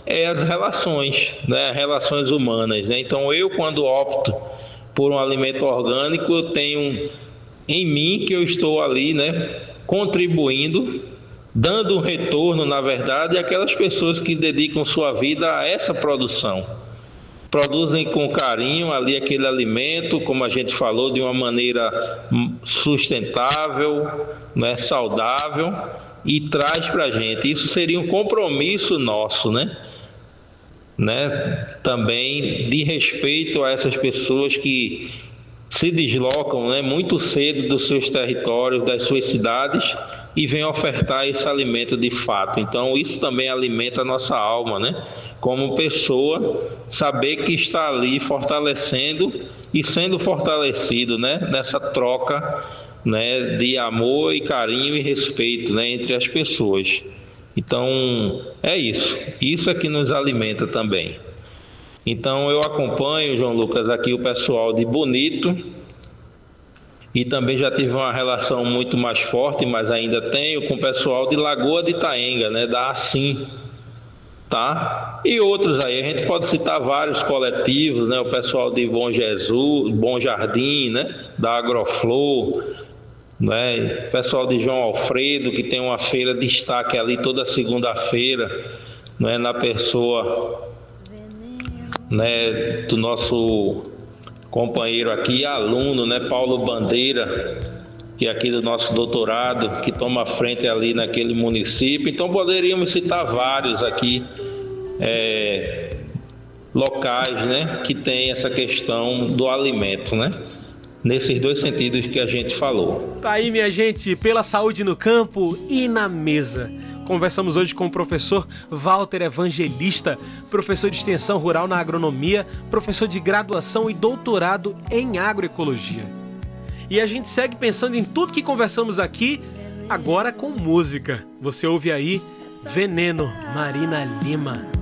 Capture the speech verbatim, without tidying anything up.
é as relações, né? Relações humanas, né? Então eu, quando opto por um alimento orgânico, eu tenho em mim que eu estou ali, né, contribuindo, dando um retorno, na verdade, àquelas pessoas que dedicam sua vida a essa produção. Produzem com carinho ali aquele alimento, como a gente falou, de uma maneira sustentável, né, saudável, e traz para a gente. Isso seria um compromisso nosso, né? Né? Também de respeito a essas pessoas que se deslocam, né, muito cedo dos seus territórios, das suas cidades, e vêm ofertar esse alimento de fato. Então isso também alimenta a nossa alma, né? Como pessoa, saber que está ali fortalecendo e sendo fortalecido, né, nessa troca, né, de amor e carinho e respeito, né, entre as pessoas. Então é isso, isso é que nos alimenta também. Então eu acompanho, João Lucas, aqui o pessoal de Bonito, e também já tive uma relação muito mais forte, mas ainda tenho, com o pessoal de Lagoa de Itaenga, né, da Assim, tá? E outros aí, a gente pode citar vários coletivos, né, o pessoal de Bom Jesus, Bom Jardim, né, da Agroflor, né, o pessoal de João Alfredo, que tem uma feira de destaque ali toda segunda-feira, né, na pessoa, né, do nosso companheiro aqui, aluno, né, Paulo Bandeira, que é aqui do nosso doutorado, que toma frente ali naquele município. Então poderíamos citar vários aqui, é, locais, né, que tem essa questão do alimento, né, nesses dois sentidos que a gente falou. Tá aí, minha gente, pela saúde no campo e na mesa. Conversamos hoje com o professor Walter Evangelista, professor de extensão rural na agronomia, professor de graduação e doutorado em agroecologia. E a gente segue pensando em tudo que conversamos aqui, agora com música. Você ouve aí Veneno, Marina Lima.